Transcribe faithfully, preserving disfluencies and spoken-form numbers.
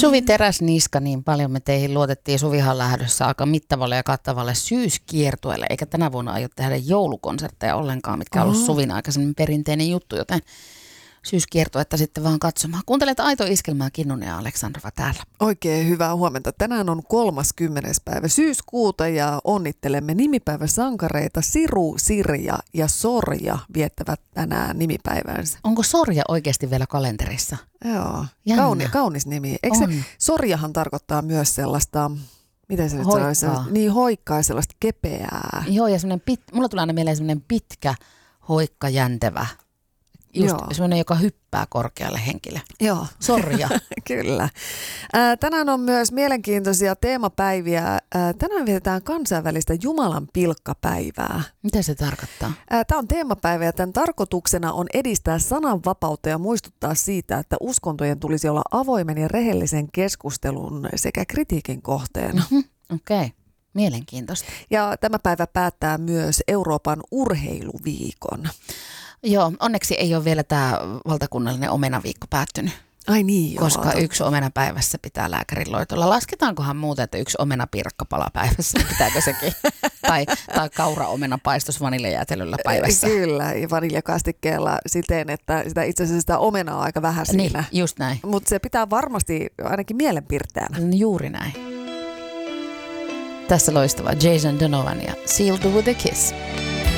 Suvi Teräsniska, niin paljon me teihin luotettiin. Suvihan lähdössä aika mittavalle ja kattavalle syyskiertueelle, eikä tänä vuonna aio tehdä joulukonsertteja ollenkaan, mitkä on ollut Suvin aikaisemmin perinteinen juttu, joten syyskiertuetta sitten vaan katsomaan. Kuuntelet Aito Iskelmää, Kinnunen ja Aleksandrova täällä. Oikein hyvää huomenta. Tänään on kolmaskymmenes päivä syyskuuta ja onnittelemme nimipäiväsankareita. Siru, Sirja ja Sorja viettävät tänään nimipäivänsä. Onko Sorja oikeasti vielä kalenterissa? Joo, Kauni, kaunis nimi. Eikö se, Sorjahan tarkoittaa myös sellaista, miten se nyt sanoisi? Niin, hoikkaa, sellaista kepeää. Joo, ja semmoinen pit, mulla tulee aina mieleen semmoinen pitkä, hoikka, jäntevä. Just semmoinen, joka hyppää korkealle henkilölle. Joo. Sorja. Kyllä. Ää, tänään on myös mielenkiintoisia teemapäiviä. Ää, tänään vietetään kansainvälistä Jumalan pilkkapäivää. Mitä se tarkoittaa? Tämä on teemapäivä ja tämän tarkoituksena on edistää sananvapautta ja muistuttaa siitä, että uskontojen tulisi olla avoimen ja rehellisen keskustelun sekä kritiikin kohteena. Mm-hmm. Okei. Okay. Mielenkiintoista. Ja tämä päivä päättää myös Euroopan urheiluviikon. Joo, onneksi ei ole vielä tämä valtakunnallinen omenaviikko päättynyt. Ai niin, joo. Koska yksi omena päivässä pitää lääkärin loitolla. Lasketaankohan muuten, että yksi omenapirkka palaa päivässä? Pitääkö sekin? tai, tai kaura-omena paistos vaniljajäätelöllä päivässä. Kyllä, ja vaniljakastikkeella siten, että sitä itse asiassa sitä omenaa on aika vähän siinä. Niin, just näin. Mutta se pitää varmasti ainakin mielenpirteänä. Juuri näin. Tässä loistava Jason Donovan ja Sealed with a Kiss.